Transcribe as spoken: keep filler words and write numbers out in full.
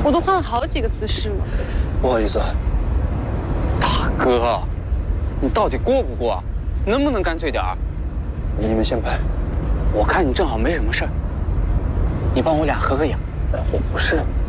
我都换了好几个姿势了。 不好意思，大哥，你到底过不过？能不能干脆点儿？你们先拍，我看你正好没什么事儿，你帮我俩合个影。我不是。